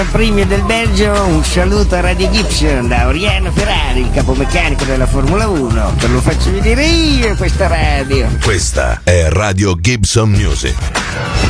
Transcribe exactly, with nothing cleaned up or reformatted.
Premio del Belgio, un saluto a Radio Gibson da Oriano Ferrari, il capomeccanico della Formula uno. Te lo faccio vedere io questa radio. Questa è Radio Gibson Music.